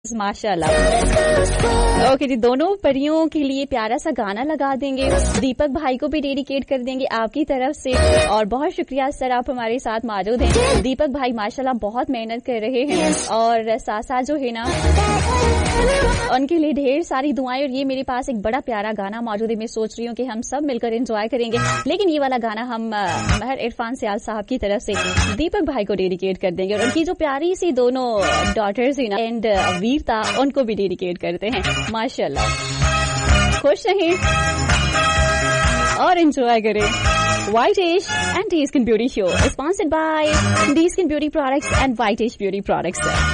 माशाल्लाह। ओके जी, दोनों परियों के लिए प्यारा सा गाना लगा देंगे, दीपक भाई को भी डेडिकेट कर देंगे आपकी तरफ से। और बहुत शुक्रिया सर, आप हमारे साथ मौजूद हैं। दीपक भाई माशाल्लाह बहुत मेहनत कर रहे हैं और साथ साथ जो है ना उनके लिए ढेर सारी दुआएं। और ये मेरे पास एक बड़ा प्यारा गाना मौजूद है, मैं सोच रही हूँ कि हम सब मिलकर एंजॉय करेंगे। लेकिन ये वाला गाना हम महर इरफान सियाल साहब की तरफ से दीपक भाई को डेडिकेट कर देंगे और उनकी जो प्यारी सी दोनों डॉटर्स है ना एंड वीरता, उनको भी डेडिकेट करते हैं। माशाल्लाह, खुश रहें और एंजॉय करें। White Age and D-Skin Beauty Show is sponsored by D-Skin Beauty Products and White Age Beauty Products.